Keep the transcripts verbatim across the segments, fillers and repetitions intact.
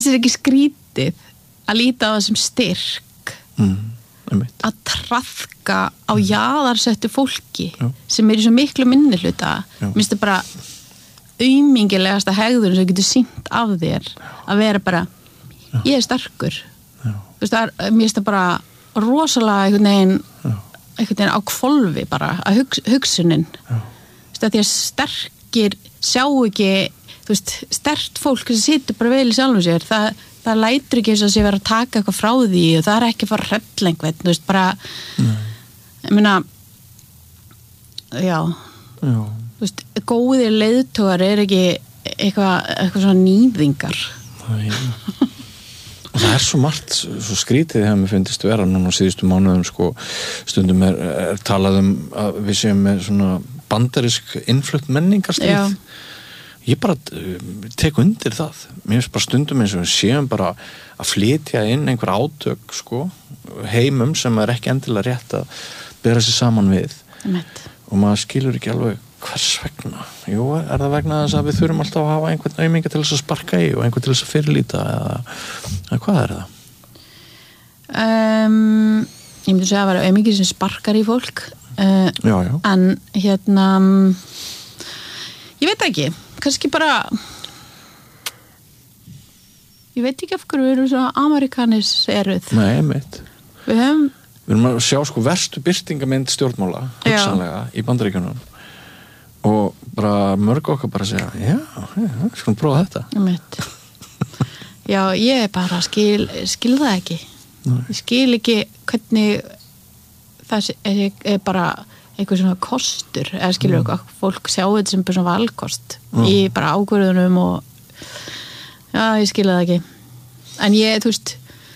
er ekki skrítið að líta á það sem styrk mm, að traðka á jaðarsettu fólki Já. sem er í svo miklu minnihluta minnst það bara aumingilegasta hegðun sem getur sýnt af þér að vera bara Já. ég er sterkur þú veist það er, mér finnst það bara rosalega einhvern veginn Já. einhvern veginn á hvolfi bara að hugs, hugsunin þú veist að því að sterkir sjá ekki þú veist, sterkt fólk sem situr bara vel í sjálfum sér, það, það lætur ekki eins og sé vera að taka eitthvað frá því og það er ekki að fara að hrella einhvern, þú veist, bara Nei. ég meina já, já. þú veist, góðir leiðtogar er ekki eitthvað, eitthvað svona nýðingar Nei. og það er svo margt svo skrítið þegar mér finnst vera núna á síðustu mánuðum sko, stundum er, er talað um að við séum með svona bandarisk innflutt menningarstríð ég bara tek undir það mér finnst bara stundum eins og við séum bara að flytja inn einhver átök sko, heimum sem er ekki endilega rétt að bera sig saman við Mett. og maður skilur ekki alveg hvers vegna jú, er það vegna þess að við þurfum alltaf að hafa einhvern auminga til þess að sparka í og einhvern til þess að fyrirlíta eða, eða hvað er það? Um, ég myndi segja að vera aumingi sem sparkar í fólk uh, já, já. en hérna ég veit ekki kannski bara ég veit ekki af hverju við erum svona amerikanis eruð Nei, meitt Við höfum Við erum að sjá sko verstu birtingamynd stjórnmála hugsanlega í Bandaríkjunum og bara mörg okkar bara segja já, já, skulum prófa þetta Meitt. Já, ég bara skil, skil það ekki Nei. Ég skil ekki hvernig það er, er bara einhver svona kostur eða skilur mm. eitthvað, fólk sjá þetta sem bara svona valkost mm. í bara ákvörðunum og já, ég skilja það ekki en ég, þú veist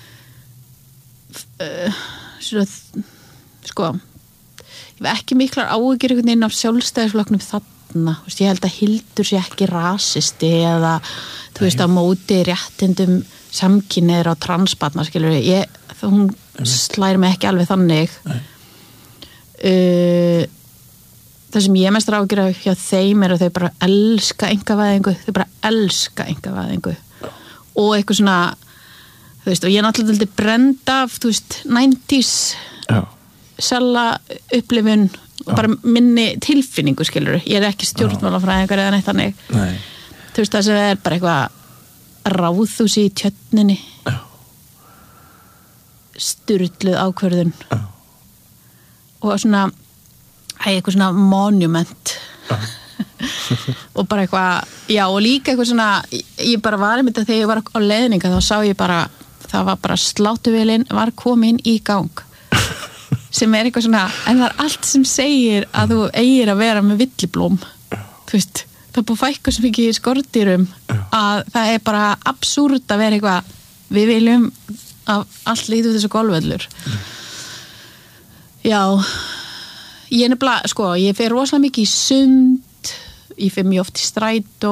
uh, svona sko ég hef ekki miklar áhyggjur einhvern veginn af sjálfstæðisflokknum þarna, þú veist, ég held að Hildur sé ekki rasisti eða þú veist, á móti réttindum samkynneigðra og transbarna, skilur ég, hún slær mig ekki alveg þannig Nei Uh, það sem ég mest ráðgjur af hjá þeim er að þau bara elska einkavæðingu, þau bara elska einkavæðingu og eitthvað svona þú veist, og ég er náttúrulega brend af, þú veist, nineties sella upplifun og bara minni tilfinningu, skilur ég er ekki stjórnmálafræðingar eða neitt þannig Nei. þú veist, það sem er bara eitthvað ráðhúsi í tjörninni sturluð ákvörðun Já og svona eitthvað svona monument og bara eitthvað já og líka eitthvað svona ég bara var einmitt að þegar ég var á leiðninga þá sá ég bara, það var bara slátuvélin var komin í gang sem er eitthvað svona, en það er allt sem segir að þú eigir að vera með villiblóm þú veist, það er búið fækku sem ekki í skordýrum að það er bara absúrt að vera eitthvað við viljum að allt lítur þessu golfvöllur Já, ég er nefnilega, sko, ég fer rosalega mikið í sund, ég fer mjög oft í strætó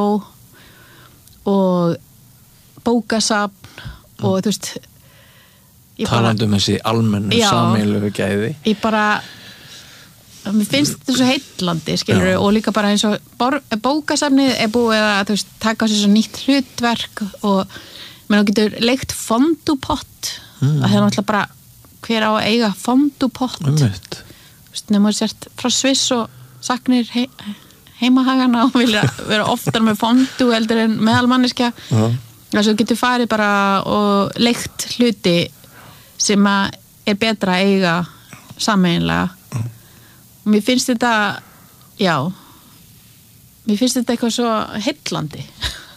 og bókasafn og þú veist talandi um þessi almennu sameiginlegu gæði ég bara mér finnst þetta svo heitlandi, skilur já. Og líka bara eins og bókasafnið er búið að þú veist, taka sér svo nýtt hlutverk og menn getur leikt fondupott mm. það er náttúrulega bara hver á að eiga fondupott nema sért frá Sviss og saknir he heimahagana og vilja vera oftar með fondu heldur en meðalmanniska uh-huh. þess að getur farið bara og leikt hluti sem að er betra að eiga sameiginlega uh-huh. og mér finnst þetta já mér finnst þetta eitthvað svo heillandi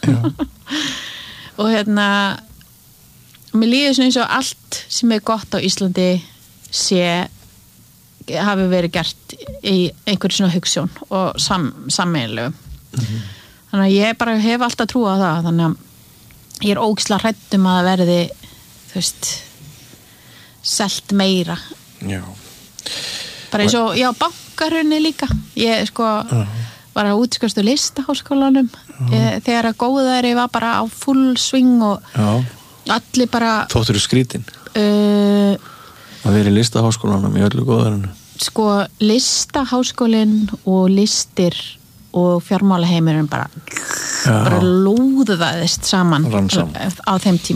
og hérna mér líður svona eins og allt sem er gott á Íslandi sé hafi verið gert í einhverju svona hugssjón og sam, sameiginlegu mm-hmm. þannig að ég bara hef alltaf trú á það þannig að ég er ógeðslega hrædd um að það verði þú veist selt meira já bara eins og, já, bankarunni líka ég sko uh-huh. var að útskastu listaháskólanum uh-huh. ég, þegar að góðæri var bara á full swing og já allir bara þóttur skrítin uh, að vera í listaháskólanum í öllu góðarinu sko listaháskólinn og listir og fjármálaheimurinn bara, bara lúðaðist saman Rann saman. á þeim tíma